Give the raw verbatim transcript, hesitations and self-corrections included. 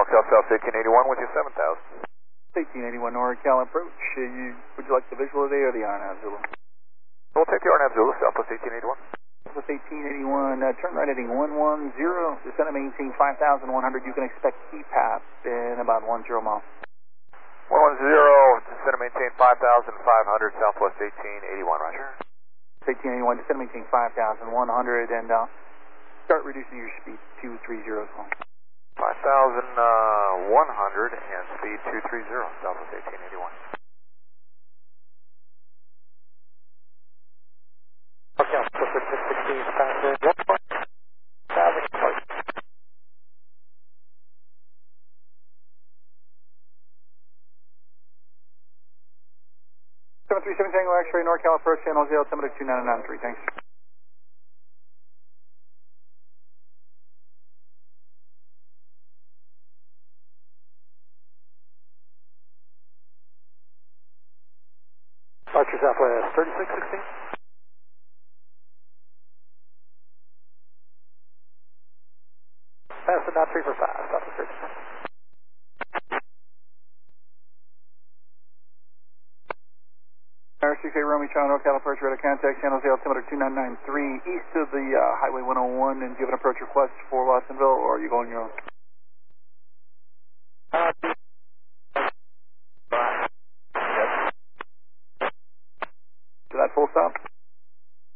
NorCal South eighteen eighty-one with you, seven thousand. eighteen eighty-one NorCal approach. Uh, you, would you like the visual today or the R N A V Zulu? We'll take the R N A V Zulu, Southwest eighteen eighty-one. Southwest eighteen eighty-one, uh, turn right heading one one zero, descend and maintain five thousand one hundred. You can expect E P A P in about one zero miles. one one zero, descend and maintain five thousand five hundred, Southwest eighteen eighty-one, roger. eighteen eighty-one, descend and maintain five thousand one hundred, and uh, start reducing your speed two three zero. five thousand one hundred and speed two three zero, Southwest eighteen eighty-one. Okay, Clifford six sixteen, passenger, one point, thousand, seven three seven Tango X-ray, NorCal approach, San Jose, altimeter two nine nine three, thanks. Archer Southwest thirty-six sixteen. Pass it, not three for five, Southwest thirty-six. R six eight Romeo Charlie, NorCal approach, radar contact, San Jose, altimeter two nine nine three, east of the uh, Highway one oh one, and give an approach request for Watsonville, or are you going your own?